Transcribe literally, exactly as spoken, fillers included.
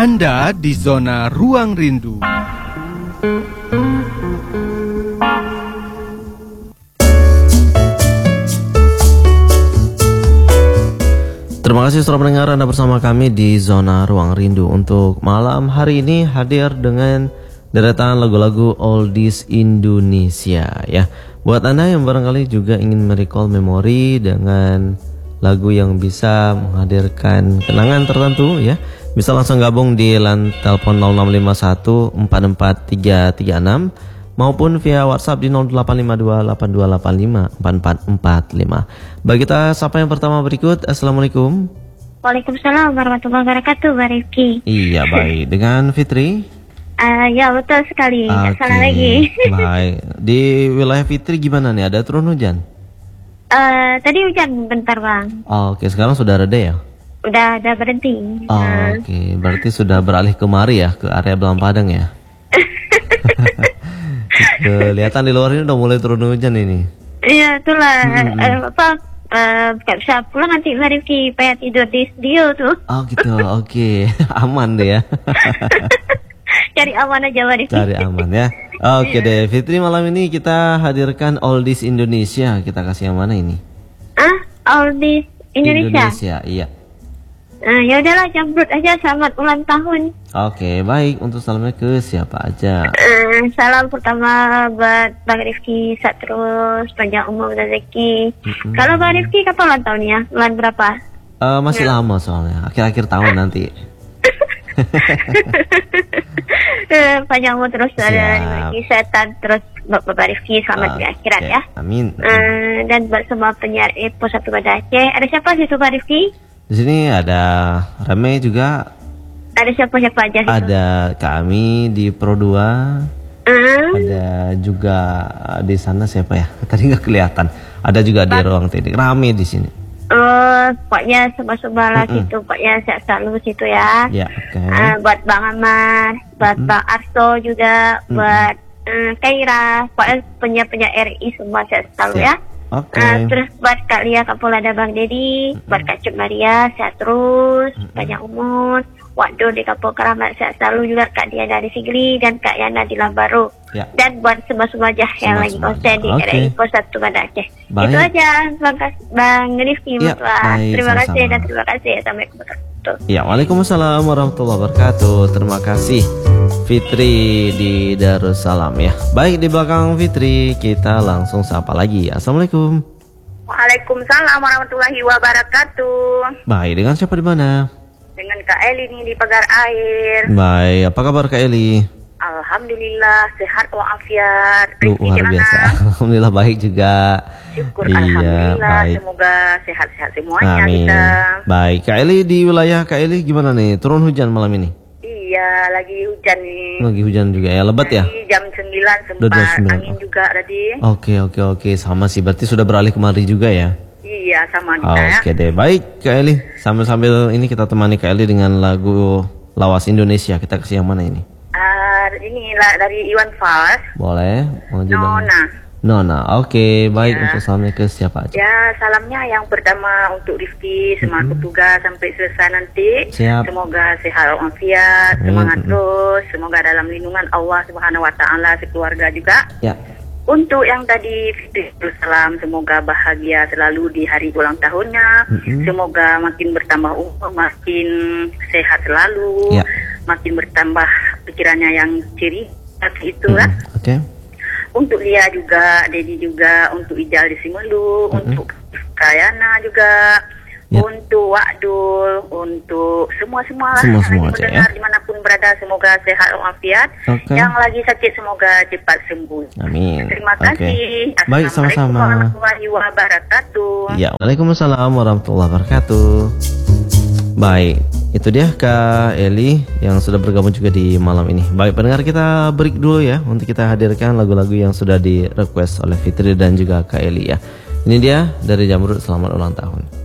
Anda di zona ruang rindu. Terima kasih sudah mendengar, Anda bersama kami di Zona Ruang Rindu. Untuk malam hari ini hadir dengan deretan lagu-lagu oldies Indonesia ya. Buat Anda yang barangkali juga ingin merecall memori dengan lagu yang bisa menghadirkan kenangan tertentu ya, bisa langsung gabung di line telepon nol enam lima satu empat empat tiga tiga enam maupun via WhatsApp di nol delapan lima dua delapan dua delapan lima empat empat empat lima. Bagi kita sapa yang pertama berikut. Assalamualaikum. Waalaikumsalam warahmatullahi wabarakatuh, Mbak Rifki. Iya, baik. Dengan Fitri? Uh, ya betul sekali. Okay. Salah lagi. Baik. Di wilayah Fitri gimana nih? Ada turun hujan? Uh, tadi hujan bentar Bang. Oh, Oke, okay. Sekarang sudah reda ya? Udah, udah berhenti. Oh, uh. Oke, okay. Berarti sudah beralih kemari ya, ke area Belang Padang ya? Kelihatan di luar ini udah mulai turun hujan ini. Iya, itulah. Hmm. Uh, apa? Uh, gak bisa pulang nanti Mbak Rifki, pengen tidur di studio tuh. Oh gitu, oke. Okay. Aman deh ya. Cari aman aja Mbak Rifki. Cari aman ya. Oke okay deh, Fitri, malam ini kita hadirkan oldies Indonesia. Kita kasih yang mana ini? Ah, oldies Indonesia? Indonesia, iya. Nah, ya udahlah, jambrut aja, selamat ulang tahun. Oke, baik. Untuk salamnya ke siapa aja? Uh, salam pertama buat Bang Rifki, saat terus panjang umur dan rezeki. Mm-hmm. Kalau Bang Rifki kapan ulang tahunnya? Bulan berapa? Uh, masih nah. lama soalnya, akhir-akhir tahun nanti. uh, panjang umur terus, ada rezeki, setan terus Bapak Rifki, selamat uh, di akhirat okay. ya. Amin. Uh, dan buat semua penyiar Epo satu Banda Aceh, ada siapa sih Bapak Rifki? Di sini ada Rame juga. Ada siapa-siapa aja? Gitu? Ada kami di Pro dua. Uh. Ada juga di sana siapa ya? Tadi nggak kelihatan. Ada juga di ruang teknik. Rame di sini. Oh, pokoknya sebab-sebab lah mm-hmm. situ, pokoknya sehat selalu situ ya. Ya, oke. Okay. Uh, buat Bang Amar, buat mm-hmm. Bang Arso juga, mm-hmm. buat uh, Kaira, pokoknya penyiar-penyiar R I semua sehat selalu ya. Oke. Okay. Uh, terus buat Kak Lia, Kak Polada, Bang Dedi, mm-hmm. buat Kak Cep Maria, sehat terus, mm-hmm. panjang umur. Waktu di Kampung Keramat sehat selalu juga Kak Diana di Sigli dan Kak Yana di Lambaru. Ya. Dan buat semua-semua aja yang lagi konsen di okay. R I Pos satu Banda Aceh. Baik. Itu aja, Bang, Bang Rifki. Ya, terima sama-sama. kasih dan terima kasih. Assalamualaikum warahmatullahi wabarakatuh. Ya, waalaikumsalam warahmatullahi wabarakatuh. Terima kasih Fitri di Darussalam ya. Baik, di belakang Fitri kita langsung sapa lagi. Assalamualaikum. Waalaikumsalam warahmatullahi wabarakatuh. Baik, dengan siapa di mana? Dengan Kak Eli nih di Pagar Air. Baik, apa kabar Kak Eli? Alhamdulillah sehat walafiat. Luar biasa. Alhamdulillah baik juga. Syukur iya, alhamdulillah. Baik. Semoga sehat-sehat semuanya. Amin. Kita. Baik, Kak Eli di wilayah Kak Eli gimana nih? Turun hujan malam ini? Iya, lagi hujan nih. Lagi hujan juga ya, lebat ya? Jam sembilan sempat angin juga tadi. Oke, oke, oke, sama sih. Berarti sudah beralih kemari juga ya? Iya, sama kita oh, ya. Oke deh, baik Kak Eli. Sambil-sambil ini kita temani Kak Eli dengan lagu Lawas Indonesia. Kita kasih yang mana ini? Uh, ini lah dari Iwan Fals. Boleh. Nona. Nona, oke, okay, baik. Ya. Untuk salamnya ke siapa aja? Ya, salamnya yang pertama untuk Rifki, semangat mm-hmm. bertugas sampai selesai nanti. Siap. Semoga sehat walafiat, semangat mm-hmm. terus. Semoga dalam lindungan Allah Subhanahu Wa Taala, sekeluarga juga. Ya. Untuk yang tadi Fitri Salam, semoga bahagia selalu di hari ulang tahunnya. Mm-hmm. Semoga makin bertambah umur, makin sehat selalu, ya. Makin bertambah pikirannya yang ceria itu lah. Mm-hmm. Oke. Okay. Untuk Lia juga, Dedi juga, untuk Ijal di Simelu, mm-hmm. untuk Kayana juga, ya. Untuk Wakdul, untuk semua-semua lah yang mendengar ya. Dimanapun berada, semoga sehat walafiat. Okay. Yang lagi sakit semoga cepat sembuh. Amin. Terima kasih. Okay. Baik, sama-sama. Assalamualaikum warahmatullahi wabarakatuh. Ya, waalaikumsalam warahmatullahi wabarakatuh. Baik, itu dia Kak Eli yang sudah bergabung juga di malam ini. Baik, pendengar, kita break dulu ya untuk kita hadirkan lagu-lagu yang sudah di request oleh Fitri dan juga Kak Eli ya. Ini dia dari Jamrud, selamat ulang tahun.